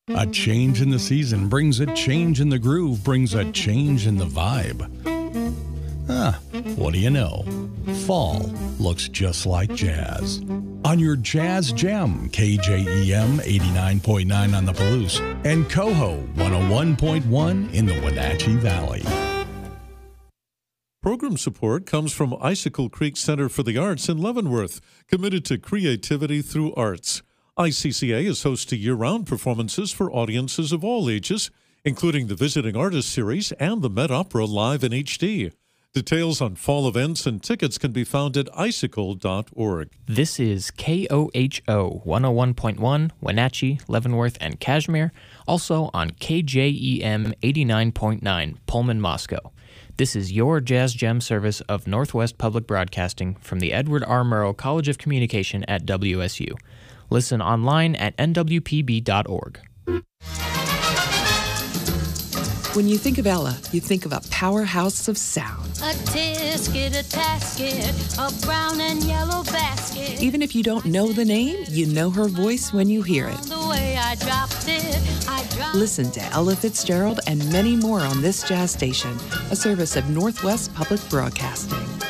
A change in the season brings a change in the groove, brings a change in the vibe. What do you know? Fall looks just like jazz. On your Jazz Gem, KJEM 89.9 on the Palouse and Coho 101.1 in the Wenatchee Valley. Program support comes from Icicle Creek Center for the Arts in Leavenworth, committed to creativity through arts. ICCA is host to year-round performances for audiences of all ages, including the Visiting Artist Series and the Met Opera Live in HD. Details on fall events and tickets can be found at icicle.org. This is KOHO 101.1, Wenatchee, Leavenworth, and Kashmir, also on KJEM 89.9, Pullman, Moscow. This is your Jazz Gem service of Northwest Public Broadcasting from the Edward R. Murrow College of Communication at WSU. Listen online at nwpb.org. When you think of Ella, you think of a powerhouse of sound. A tisket, a tasket, a brown and yellow basket. Even if you don't know the name, you know her voice when you hear it. The way I dropped it, Listen to Ella Fitzgerald and many more on this jazz station, a service of Northwest Public Broadcasting.